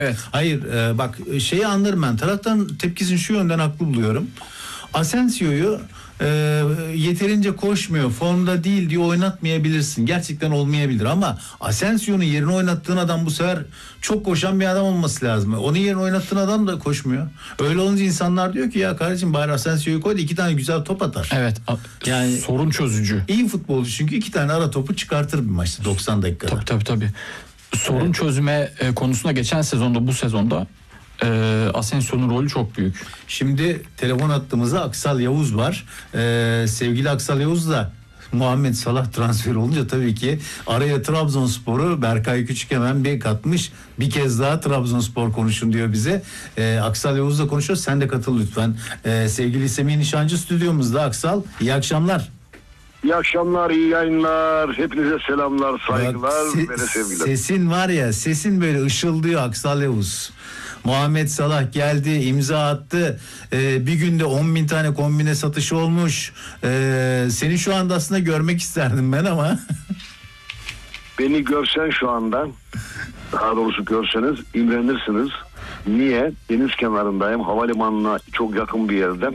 Evet. Hayır, bak şeyi anlarım ben. Taraftan tepkisini şu yönden haklı buluyorum. Asensio'yu yeterince koşmuyor, formda değil diye oynatmayabilirsin. Gerçekten olmayabilir ama Asensio'nun yerine oynattığın adam bu sefer çok koşan bir adam olması lazım. Onun yerine oynattığın adam da koşmuyor. Öyle olunca insanlar diyor ki ya kardeşim bari Asensio'yu koy da 2 tane güzel top atar. Evet. Yani sorun çözücü. İyi futbolcu çünkü 2 tane ara topu çıkartır bir maçta 90 dakikada. Tabii. Sorun çözme konusunda geçen sezonda bu sezonda Asensio'nun rolü çok büyük. Şimdi telefon attığımızda Aksal Yavuz var. Sevgili Aksal Yavuz da Muhammed Salah transferi olunca tabii ki araya Trabzonspor'u Berkay Küçük hemen bir katmış. Bir kez daha Trabzonspor konuşun diyor bize. Aksal Yavuz'la konuşuyoruz. Sen de katıl lütfen. Sevgili Semih Nişancı stüdyomuzda. Aksal, iyi akşamlar. İyi akşamlar, iyi yayınlar. Hepinize selamlar, saygılar ve sevgiler. Sesin var ya, sesin böyle ışıldıyor Aksal Yavuz. Muhammed Salah geldi, imza attı. Bir günde 10.000 tane kombine satışı olmuş. Seni şu anda aslında görmek isterdim ben ama. Beni görsen şu anda, daha doğrusu görseniz imrenirsiniz. Niye? Deniz kenarındayım, havalimanına çok yakın bir yerde.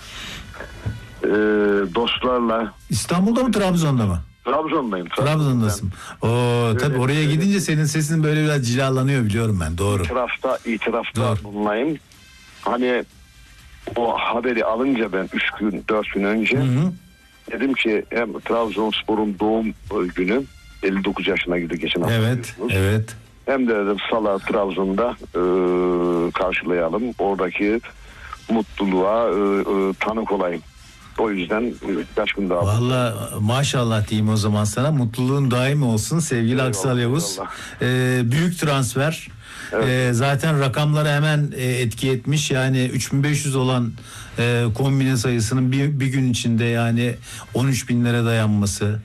Dostlarla. İstanbul'da mı, Trabzon'da mı? Trabzon'dayım. Trabzon'dasın. Tabii oraya gidince senin sesin böyle biraz cilalanıyor, biliyorum ben. Doğru. İtirafta bulunayım. Hani o haberi alınca ben 4 gün önce dedim ki hem Trabzonspor'un doğum günü 59 yaşına girdi geçen hafta. Evet. Hem de dedim Salah Trabzon'da karşılayalım. Oradaki mutluluğa tanık olayım. O yüzden kaç gün daha. Valla maşallah diyeyim o zaman sana. Mutluluğun daim olsun sevgili Eyvallah, Aksal Yavuz. Büyük transfer. Evet. Zaten rakamları hemen etki etmiş. Yani 3500 olan kombine sayısının bir gün içinde yani 13.000'lere dayanması.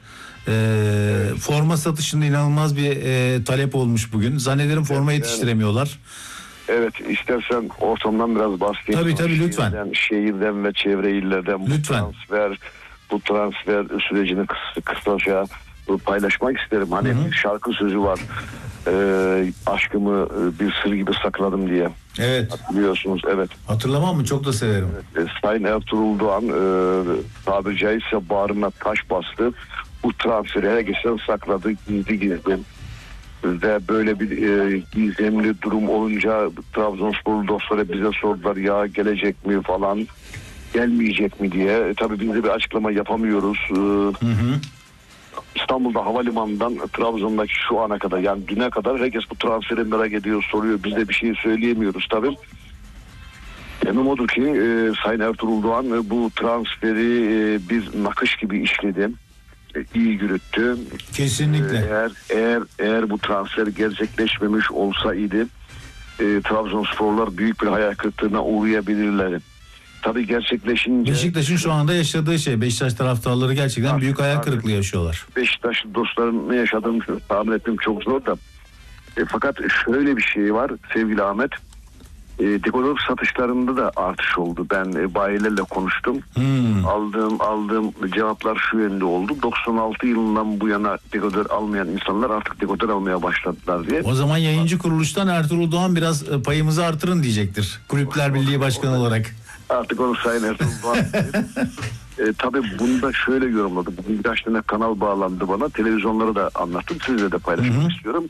Forma satışında inanılmaz bir talep olmuş bugün. Zannederim forma yetiştiremiyorlar. Evet, istersen ortamdan biraz bahsedeyim. Tabii lütfen. Şehirden ve çevre illerden lütfen. Bu transfer sürecini kısaca paylaşmak isterim. Hani bir şarkı sözü var. Aşkımı bir sır gibi sakladım diye. Evet. Hatırlıyorsunuz, evet. Hatırlamam mı? Çok da severim. Sayın Ertuğrul Doğan tabiri caizse bağrına taş bastı. Bu transferi herkesten sakladı, gizli. Ve böyle bir gizemli durum olunca Trabzonspor dostları bize sordular ya gelecek mi falan, gelmeyecek mi diye. Tabii biz de bir açıklama yapamıyoruz. İstanbul'da havalimanından Trabzon'daki şu ana kadar, yani düne kadar herkes bu transferi merak ediyor, soruyor. Biz de bir şey söyleyemiyoruz tabii. Emin odur ki Sayın Ertuğrul Doğan bu transferi bir nakış gibi işledi. İyi yürüttü. Kesinlikle. Eğer bu transfer gerçekleşmemiş olsaydı Trabzonsporlar büyük bir hayal kırıklığına uğrayabilirler. Tabii gerçekleşince Beşiktaş'ın şu anda yaşadığı şey, Beşiktaş taraftarları gerçekten büyük hayal kırıklığı yaşıyorlar. Beşiktaş dostlarının ne yaşadığını tahmin etmem çok zor da. Fakat şöyle bir şey var sevgili Ahmet. Dekodor satışlarında da artış oldu. Ben bayilerle konuştum. Aldığım cevaplar şu yönde oldu. 96 yılından bu yana dekodor almayan insanlar artık dekodor almaya başladılar diye. O zaman yayıncı kuruluştan Ertuğrul Doğan biraz payımızı artırın diyecektir. Kulüpler Birliği Başkanı olarak. Artık onu Sayın Ertuğrul Doğan. Tabii bunu da şöyle yorumladım. Bugün birkaç tane kanal bağlandı bana. Televizyonları da anlattım. Sizle de paylaşmak istiyorum.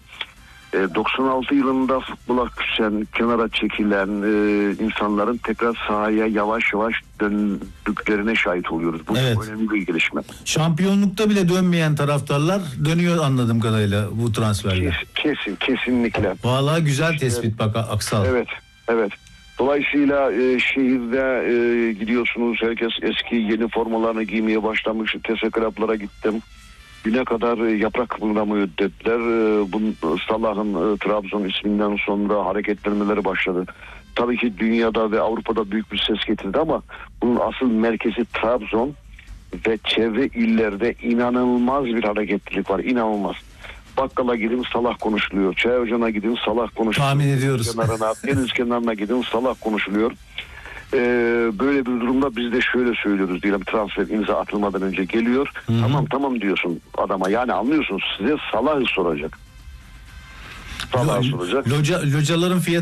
96 yılında futbola küsen, kenara çekilen insanların tekrar sahaya yavaş yavaş döndüklerine şahit oluyoruz. Bu önemli bir gelişme. Şampiyonlukta bile dönmeyen taraftarlar dönüyor anladığım kadarıyla bu transferle. Kesinlikle. Vallahi güzel tespit bak Aksal. Evet. Dolayısıyla şehirde gidiyorsunuz, herkes eski yeni formalarını giymeye başlamış. Teşekküraplara gittim. Güne kadar yaprak kıpırdamıyor dediler. Salah'ın Trabzon isminden sonra hareketlenmeleri başladı. Tabii ki dünyada ve Avrupa'da büyük bir ses getirdi ama bunun asıl merkezi Trabzon ve çevre illerde inanılmaz bir hareketlilik var. İnanılmaz. Bakkala gidin Salah konuşuluyor. Çay ocağına gidin Salah konuşuluyor. Tahmin ediyoruz. Deniz kenarına gidin Salah konuşuluyor. Böyle bir durumda biz de şöyle söylüyoruz diyelim, transfer imza atılmadan önce geliyor. Tamam diyorsun adama, yani anlıyorsun, size Salah'ı soracak. Locaların fiyatı